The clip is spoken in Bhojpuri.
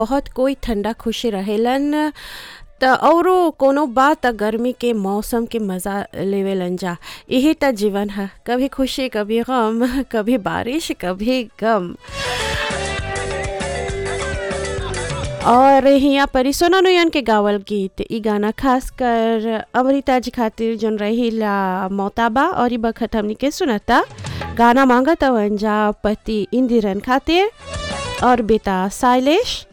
बहुत कोई ठंडा खुशी रहेलन त औरो कोनो बात गर्मी के मौसम के मजा लेवेलन जा। यही त जीवन है, कभी खुशी कभी गम कभी बारिश कभी गम। और हिया परी सोना नोयन के गावल गीत ई गाना खास कर अमृता जी खातिर जोन रहीला मोताबा और ई बखत हमनी के सुनता गाना मांगत वंजा पति इंदिरन खातिर और बेटा साइलेश